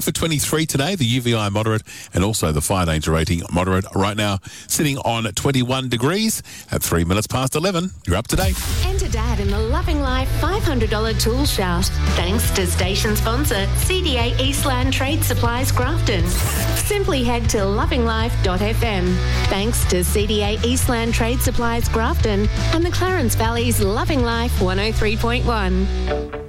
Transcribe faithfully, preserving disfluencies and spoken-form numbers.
For twenty-three today, the U V I moderate and also the fire danger rating moderate right now sitting on twenty-one degrees at three minutes past eleven. You're up to date. Enter Dad in the Loving Life five hundred dollars tool shout. Thanks to station sponsor C D A Eastland Trade Supplies Grafton. Simply head to loving life dot f m. Thanks to C D A Eastland Trade Supplies Grafton and the Clarence Valley's Loving Life one oh three point one.